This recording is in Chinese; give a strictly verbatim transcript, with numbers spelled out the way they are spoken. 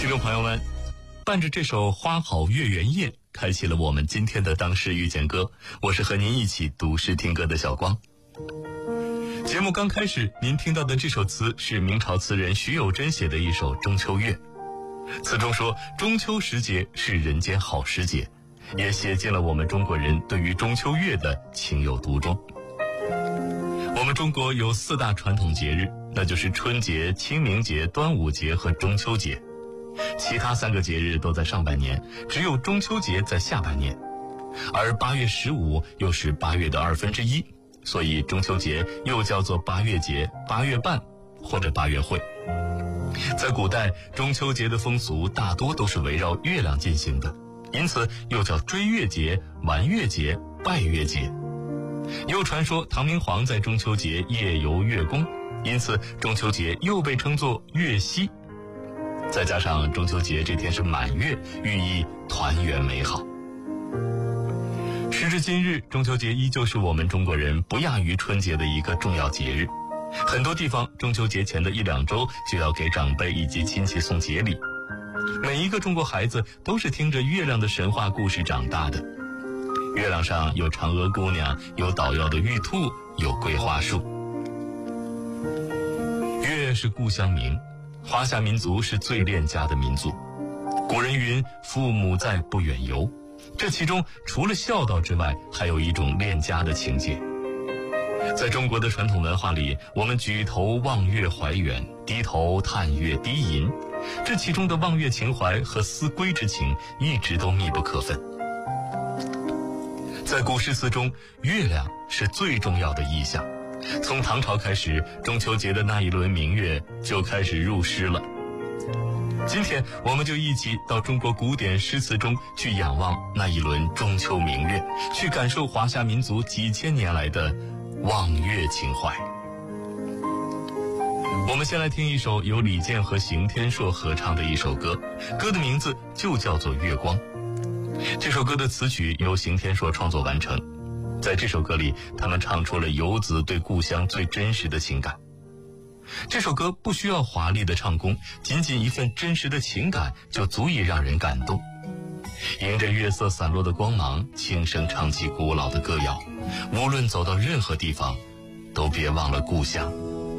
听众朋友们，伴着这首《花好月圆夜》，开启了我们今天的当诗遇见歌。我是和您一起读诗听歌的小光。节目刚开始，您听到的这首词是明朝词人徐有贞写的一首《中秋月》。词中说，中秋时节是人间好时节，也写尽了我们中国人对于中秋月的情有独钟。我们中国有四大传统节日，那就是春节、清明节、端午节和中秋节。其他三个节日都在上半年，只有中秋节在下半年。而八月十五又是八月的二分之一，所以中秋节又叫做八月节、八月半或者八月会。在古代，中秋节的风俗大多都是围绕月亮进行的，因此又叫追月节、玩月节、拜月节。又传说唐明皇在中秋节夜游月宫，因此中秋节又被称作月夕。再加上中秋节这天是满月，寓意团圆美好。时至今日，中秋节依旧是我们中国人不亚于春节的一个重要节日。很多地方中秋节前的一两周就要给长辈以及亲戚送节礼。每一个中国孩子都是听着月亮的神话故事长大的。月亮上有嫦娥姑娘，有捣药的玉兔，有桂花树。月是故乡明，华夏民族是最恋家的民族。古人云，父母在，不远游。这其中除了孝道之外，还有一种恋家的情节。在中国的传统文化里，我们举头望月怀远，低头叹月低吟，这其中的望月情怀和思归之情一直都密不可分。在古诗词中，月亮是最重要的意象。从唐朝开始，中秋节的那一轮明月就开始入诗了。今天我们就一起到中国古典诗词中去仰望那一轮中秋明月，去感受华夏民族几千年来的望月情怀。我们先来听一首由李健和邢天硕合唱的一首歌，歌的名字就叫做《月光》。这首歌的词曲由邢天硕创作完成，在这首歌里，他们唱出了游子对故乡最真实的情感。这首歌不需要华丽的唱功，仅仅一份真实的情感就足以让人感动。迎着月色散落的光芒，轻声唱起古老的歌谣，无论走到任何地方，都别忘了故乡。